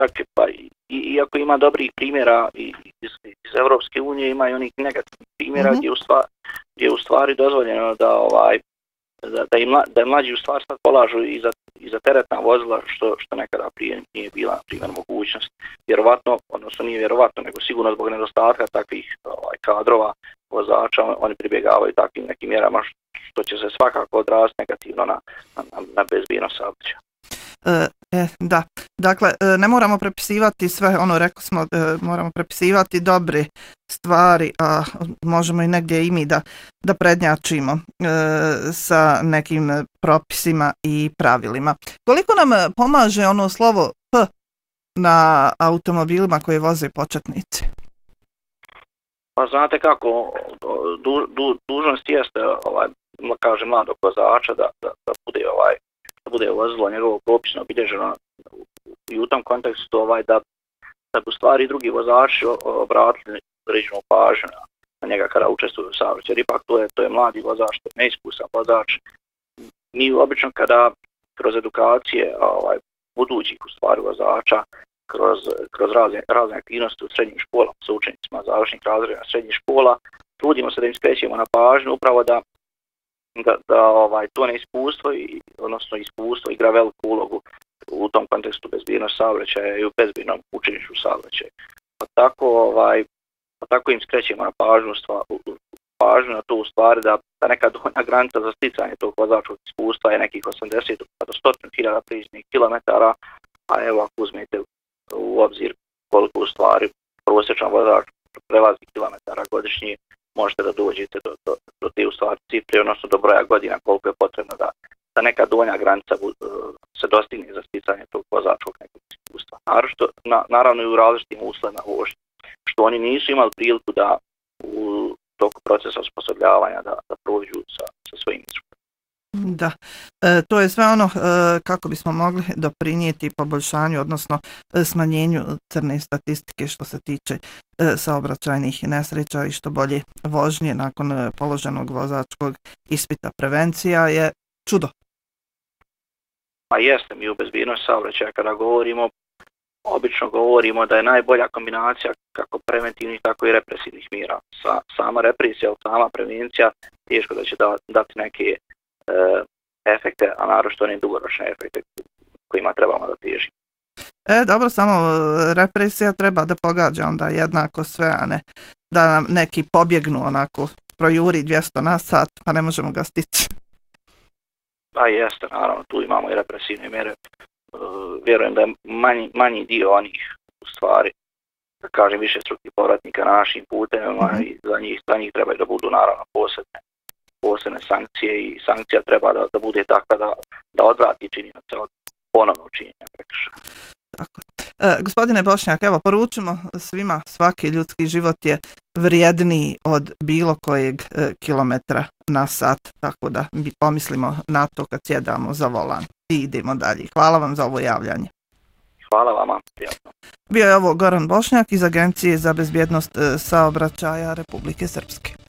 Dakle, pa iako ima dobrih primjera iz Europske unije, ima i onih negativnih primjera gdje je u stvari dozvoljeno da mlađi u stvari sad polažu i za teretna vozila, što nekada prije nije bila, na primjer, mogućnost. Vjerovatno, odnosno nije vjerovatno, nego sigurno zbog nedostatka takvih kadrova vozača, oni pribjegavaju takvim nekim mjerama, što će se svakako odraziti negativno na bezbjednost saobraćaja. Da, dakle, ne moramo prepisivati sve, rekli smo, moramo prepisivati dobre stvari, a možemo i negdje i mi da prednjačimo sa nekim propisima i pravilima. Koliko nam pomaže ono slovo P na automobilima koje voze početnici? Pa znate kako, dužnost jeste, kaže mladog vozača da bude vozilo njegovo propisno obilježeno i u tom kontekstu da bi u stvari drugi vozači obratili određenu pažnju na njega kada učestvuju u saobraćaju. Jer ipak to je mladi vozač, to je neiskusan vozač. Mi obično kada kroz edukacije budućih u stvari vozača, kroz razne aktivnosti u srednjim školama sa učenicima završnih razreda srednjih škola, trudimo se da im skrećemo na pažnju upravo da to neiskustvo, odnosno iskustvo igra veliku ulogu u tom kontekstu bezbjednosti saobraćaja i u bezbjednom učeništvu saobraćaja. Pa tako im skrećemo na pažnju na to u stvari da neka donja granica za sticanje tog vozačkog iskustva je nekih 80 do 100.000 prijeđenih kilometara, a evo ako uzmete u obzir koliko u stvari prosječan vozač prelazi kilometara godišnji, možete da dođete do te u stvari cifre, odnosno do broja godina koliko je potrebno da neka donja granica se dostigne za sticanje tog vozačkog nekog iskustva. Naravno i u različitim uslovima vožnje, što oni nisu imali priliku da u toku procesa osposobljavanja da prođu sa svojim instruktorima. Da, to je sve kako bismo mogli doprinijeti poboljšanju, odnosno smanjenju crne statistike što se tiče saobraćajnih nesreća i što bolje vožnje nakon položenog vozačkog ispita. Prevencija je čudo. Pa jeste, mi u bezbjednosti saobraćaja kada govorimo, obično govorimo da je najbolja kombinacija kako preventivnih, tako i represivnih mjera. Sama represija, sama prevencija, teško da će dati neke efekte, a naročito ne dugoročne efekte kojima trebamo da težimo. Dobro, samo represija treba da pogađa onda jednako sve, a ne da nam neki pobjegnu onako, projuri 200 na sat, pa ne možemo ga stići. Pa jeste, naravno, tu imamo i represivne mjere. Vjerujem da je manji dio onih u stvari, da kažem, više strukih povratnika na našim putevima i za njih trebaju da budu naravno posebne sankcije i sankcija treba da bude takva da odvrati činioce od ponovno učinjenja prekršaja. Tako. Gospodine Bošnjak, evo poručimo svima, svaki ljudski život je vrijedniji od bilo kojeg kilometra na sat, tako da mi pomislimo na to kad sjedamo za volan i idemo dalje. Hvala vam za ovo javljanje. Hvala vama, prijatno. Bio je ovo Goran Bošnjak iz Agencije za bezbjednost saobraćaja Republike Srpske.